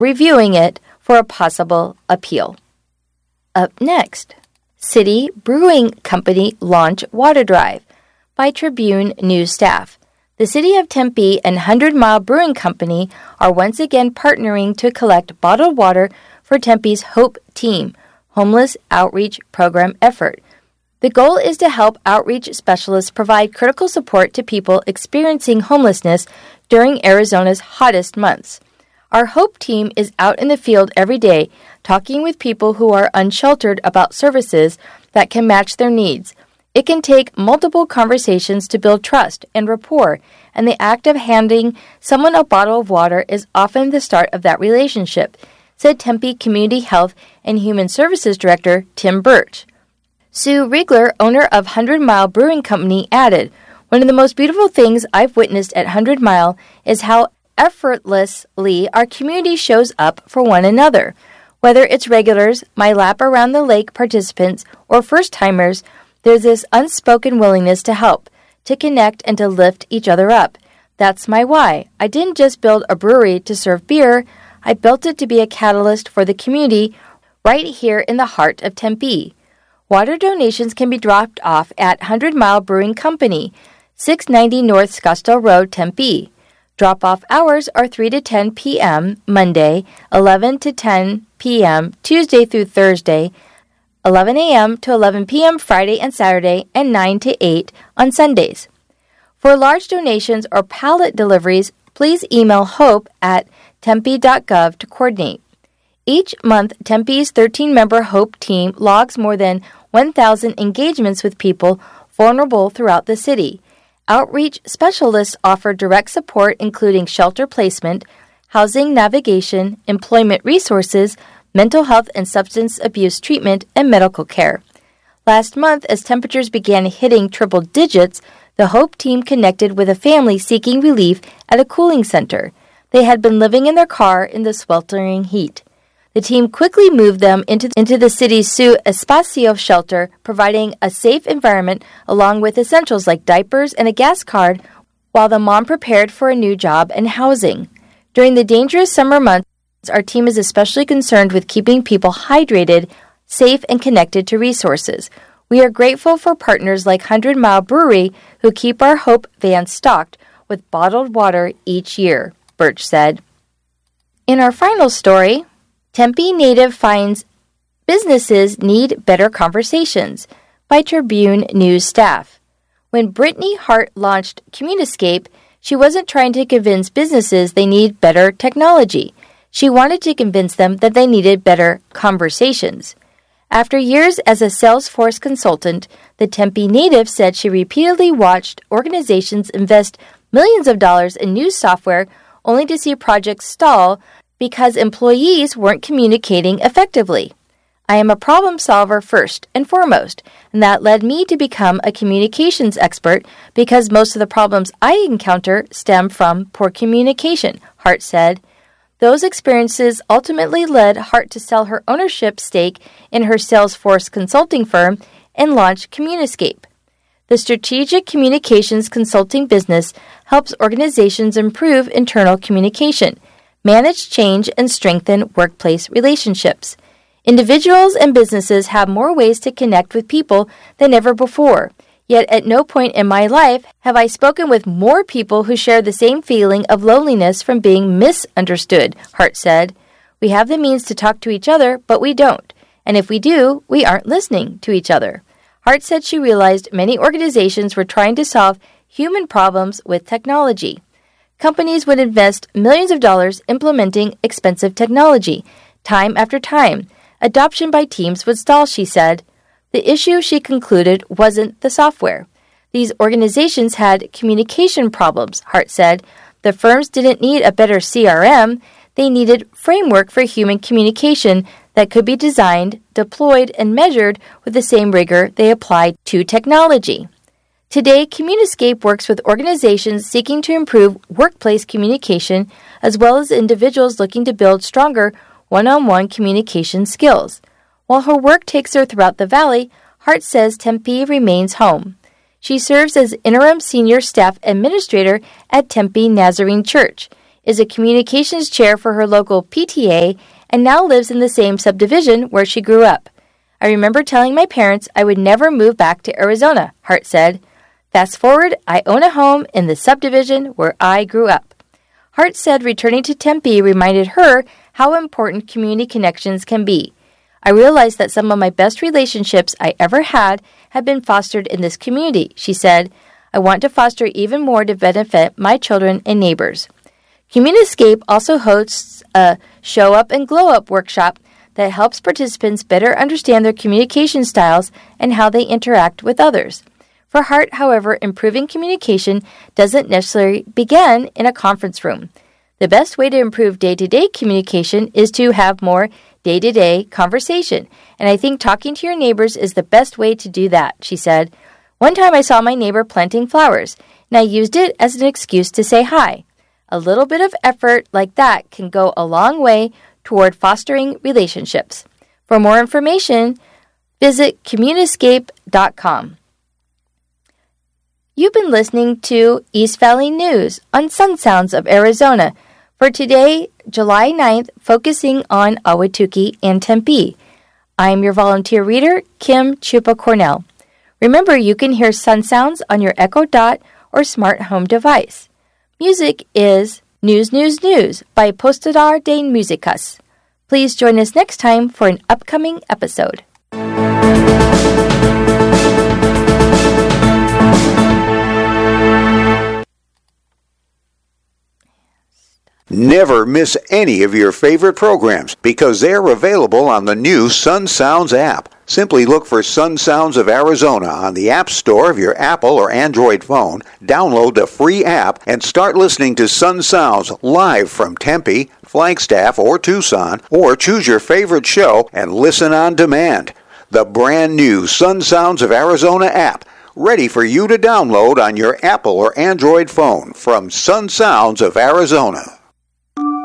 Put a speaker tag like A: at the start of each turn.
A: reviewing it for a possible appeal. Up next, City Brewing Company launch water drive by Tribune News staff. The City of Tempe and 100 Mile Brewing Company are once again partnering to collect bottled water for Tempe's HOPE Team, Homeless Outreach Program effort. The goal is to help outreach specialists provide critical support to people experiencing homelessness during Arizona's hottest months. Our HOPE team is out in the field every day, talking with people who are unsheltered about services that can match their needs. It can take multiple conversations to build trust and rapport, and the act of handing someone a bottle of water is often the start of that relationship, said Tempe Community Health and Human Services Director Tim Birch. Sue Riegler, owner of 100 Mile Brewing Company, added, "One of the most beautiful things I've witnessed at 100 Mile is how effortlessly our community shows up for one another. Whether it's regulars, my lap around the lake participants, or first-timers, there's this unspoken willingness to help, to connect, and to lift each other up. That's my why. I didn't just build a brewery to serve beer. I built it to be a catalyst for the community right here in the heart of Tempe." Water donations can be dropped off at 100 Mile Brewing Company, 690 North Scottsdale Road, Tempe. Drop-off hours are 3 to 10 p.m. Monday, 11 to 10 p.m. Tuesday through Thursday, 11 a.m. to 11 p.m. Friday and Saturday, and 9 to 8 on Sundays. For large donations or pallet deliveries, please email hope@tempe.gov to coordinate. Each month, Tempe's 13-member HOPE team logs more than 1,000 engagements with people vulnerable throughout the city. Outreach specialists offer direct support including shelter placement, housing navigation, employment resources, mental health and substance abuse treatment, and medical care. Last month, as temperatures began hitting triple digits, the HOPE team connected with a family seeking relief at a cooling center. They had been living in their car in the sweltering heat. The team quickly moved them into the city's Su Espacio shelter, providing a safe environment along with essentials like diapers and a gas card, while the mom prepared for a new job and housing. During the dangerous summer months, our team is especially concerned with keeping people hydrated, safe, and connected to resources. We are grateful for partners like 100 Mile Brewery who keep our HOPE vans stocked with bottled water each year, Birch said. In our final story, Tempe native finds businesses need better conversations by Tribune News staff. When Brittany Hart launched Communiscape, she wasn't trying to convince businesses they need better technology. She wanted to convince them that they needed better conversations. After years as a Salesforce consultant, the Tempe native said she repeatedly watched organizations invest millions of dollars in new software only to see projects stall because employees weren't communicating effectively. I am a problem solver first and foremost, and that led me to become a communications expert because most of the problems I encounter stem from poor communication, Hart said. Those experiences ultimately led Hart to sell her ownership stake in her Salesforce consulting firm and launch Communiscape. The strategic communications consulting business helps organizations improve internal communication, manage change, and strengthen workplace relationships. Individuals and businesses have more ways to connect with people than ever before. Yet at no point in my life have I spoken with more people who share the same feeling of loneliness from being misunderstood, Hart said. We have the means to talk to each other, but we don't. And if we do, we aren't listening to each other. Hart said she realized many organizations were trying to solve human problems with technology. Companies would invest millions of dollars implementing expensive technology, time after time. Adoption by teams would stall, she said. The issue, she concluded, wasn't the software. These organizations had communication problems, Hart said. The firms didn't need a better CRM. They needed framework for human communication that could be designed, deployed, and measured with the same rigor they applied to technology. Today, Communiscape works with organizations seeking to improve workplace communication as well as individuals looking to build stronger one-on-one communication skills. While her work takes her throughout the valley, Hart says Tempe remains home. She serves as interim senior staff administrator at Tempe Nazarene Church. is a communications chair for her local PTA, and now lives in the same subdivision where she grew up. I remember telling my parents I would never move back to Arizona, Hart said. Fast forward, I own a home in the subdivision where I grew up. Hart said returning to Tempe reminded her how important community connections can be. I realized that some of my best relationships I ever had been fostered in this community, she said. I want to foster even more to benefit my children and neighbors. Communiscape also hosts a Show Up and Glow Up workshop that helps participants better understand their communication styles and how they interact with others. For Hart, however, improving communication doesn't necessarily begin in a conference room. The best way to improve day-to-day communication is to have more day-to-day conversation, and I think talking to your neighbors is the best way to do that, she said. One time I saw my neighbor planting flowers, and I used it as an excuse to say hi. A little bit of effort like that can go a long way toward fostering relationships. For more information, visit communiscape.com. You've been listening to East Valley News on Sun Sounds of Arizona for today, July 9th, focusing on Ahwatukee and Tempe. I'm your volunteer reader, Kim Chupa Cornell. Remember, you can hear Sun Sounds on your Echo Dot or smart home device. Music is News, News, News by Postador de Musicas. Please join us next time for an upcoming episode.
B: Never miss any of your favorite programs because they're available on the new Sun Sounds app. Simply look for Sun Sounds of Arizona on the App Store of your Apple or Android phone, download the free app, and start listening to Sun Sounds live from Tempe, Flagstaff, or Tucson, or choose your favorite show and listen on demand. The brand new Sun Sounds of Arizona app, ready for you to download on your Apple or Android phone from Sun Sounds of Arizona.